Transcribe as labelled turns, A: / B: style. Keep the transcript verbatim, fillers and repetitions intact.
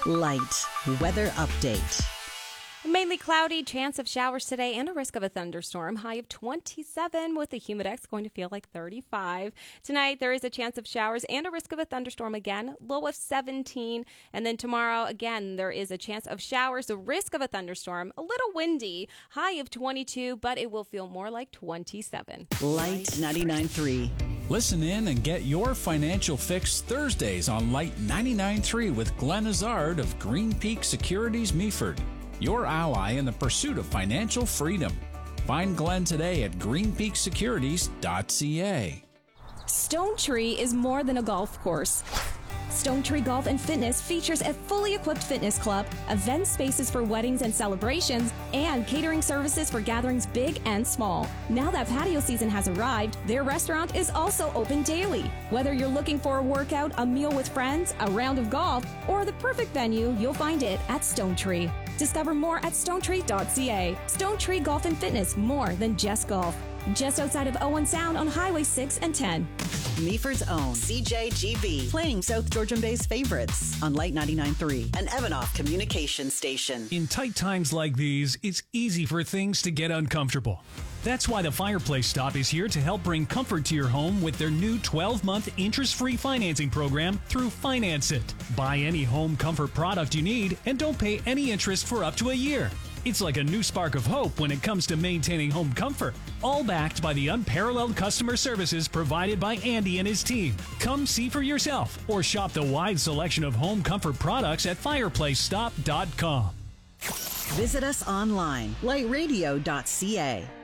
A: Light weather update.
B: Mainly cloudy, chance of showers today and a risk of a thunderstorm. High of twenty-seven with the humidex going to feel like thirty-five. Tonight, there is a chance of showers and a risk of a thunderstorm again. Low of seventeen. And then tomorrow, again, there is a chance of showers, a risk of a thunderstorm. A little windy. High of twenty-two, but it will feel more like twenty-seven.
A: Light ninety-nine point three.
C: Listen in and get your financial fix Thursdays on Light ninety-nine point three with Glenn Azard of Green Peak Securities Meaford, your ally in the pursuit of financial freedom. Find Glenn today at green peak securities dot c a.
D: Stone Tree is more than a golf course. Stone Tree Golf and Fitness features a fully equipped fitness club, event spaces for weddings and celebrations, and catering services for gatherings big and small. Now that patio season has arrived, their restaurant is also open daily. Whether you're looking for a workout, a meal with friends, a round of golf, or the perfect venue, you'll find it at Stone Tree. Discover more at stone tree dot c a. Stone Tree Golf and Fitness, more than just golf. Just outside of Owen Sound on Highway six and ten.
A: Meaford's own C J G B, playing South Georgian Bay's favorites on Light ninety-nine point three, an Evanoff communication station.
E: In tight times like these, it's easy for things to get uncomfortable. That's why the Fireplace Stop is here to help bring comfort to your home with their new twelve-month interest-free financing program through Finance It. Buy any home comfort product you need and don't pay any interest for up to a year. It's like a new spark of hope when it comes to maintaining home comfort, all backed by the unparalleled customer services provided by Andy and his team. Come see for yourself or shop the wide selection of home comfort products at fireplace stop dot com.
A: Visit us online, light radio dot c a.